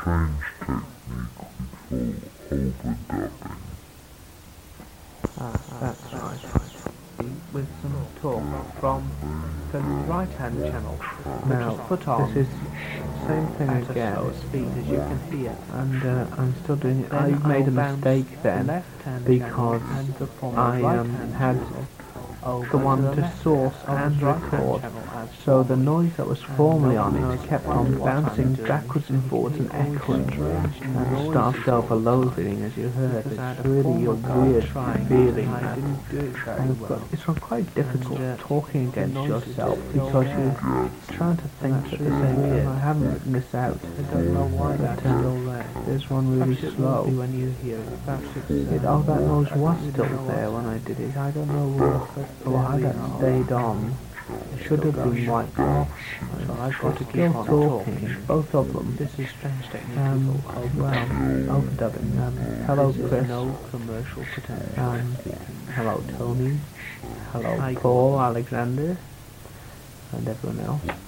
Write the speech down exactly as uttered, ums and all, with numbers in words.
strange technique we call overdubbing. Ah, that's right. With some talk from the right-hand channel, now put on this is same thing at again, a slow speed as you can hear. and uh, I'm still doing it. I Then made a I'll bounce mistake then left-hand because channel and the form I of um, right-hand had channel over the one the to left source of and the right-hand record, channel as so the formerly. noise that was And formerly on nobody it knows kept what on I'm bouncing doing. backwards and forwards and It always echoing, strange and noises started all over the low time. feeling, as you heard. Because I It's had a really a former weird trying feeling. and I that- didn't do it very and it's, well. got, it's got quite difficult And, uh, talking the against noises yourself are still because there. you're trying to think that's at the really same time. weird. I haven't written this out. I don't know why that's But, um, still there. There's one really Perhaps it slow. will be when you hear it. Perhaps it's, It, uh, oh, that noise I was don't still really know there what's when I happened. did it. I don't know uh, But why there we that are. stayed on. It should have been wiped off. So I've got to keep Still on talking, talking. both of them. This is strange technique. Um, people well, overdubbing. overdubbing. Um, hello, This is Chris. no commercial potential. Um, hello, Tony. Hello, Hi, Paul, Alexander, and everyone else.